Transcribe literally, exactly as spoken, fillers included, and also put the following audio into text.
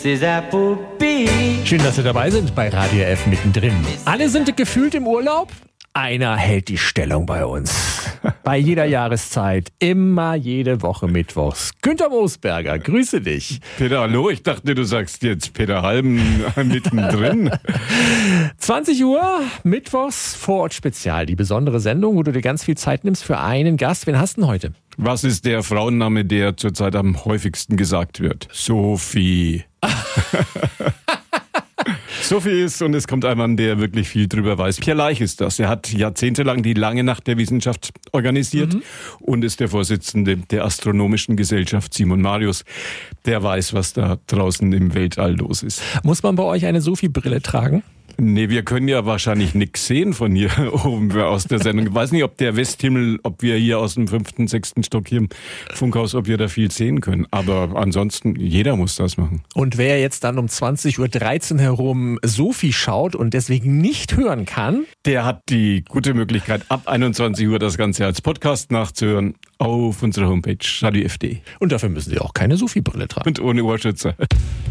Schön, dass Sie dabei sind bei Radio F mittendrin. Alle sind gefühlt im Urlaub. Einer hält die Stellung bei uns. Bei jeder Jahreszeit, immer jede Woche mittwochs. Günter Moosberger, grüße dich. Peter, hallo, ich dachte, du sagst jetzt Peter Halben mittendrin. zwanzig Uhr, mittwochs, Vorort-Spezial. Die besondere Sendung, wo du dir ganz viel Zeit nimmst für einen Gast. Wen hast du denn heute? Was ist der Frauenname, der zurzeit am häufigsten gesagt wird? Sophie. Sophie ist, und es kommt ein Mann, der wirklich viel drüber weiß. Pierre Leich ist das. Er hat jahrzehntelang die Lange Nacht der Wissenschaft organisiert mhm. und ist der Vorsitzende der Astronomischen Gesellschaft Simon Marius. Der weiß, was da draußen im Weltall los ist. Muss man bei euch eine Sophie-Brille tragen? Nee, wir können ja wahrscheinlich nichts sehen von hier oben aus der Sendung. Ich weiß nicht, ob der Westhimmel, ob wir hier aus dem fünften, sechsten Stock hier im Funkhaus, ob wir da viel sehen können. Aber ansonsten, jeder muss das machen. Und wer jetzt dann um zwanzig Uhr dreizehn herum Sophie schaut und deswegen nicht hören kann, der hat die gute Möglichkeit, ab einundzwanzig Uhr das Ganze als Podcast nachzuhören auf unserer Homepage Radio F D. Und dafür müssen Sie auch keine Sophie-Brille tragen. Und ohne Ohrschützer.